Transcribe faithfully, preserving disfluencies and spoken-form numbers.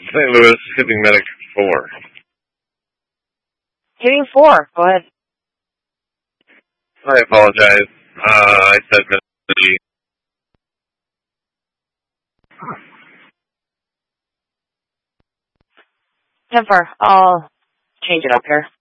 Saint Louis, hitting medic four. Hitting four. Go ahead. I apologize. Uh, I said medic. ten four. I'll change it up here.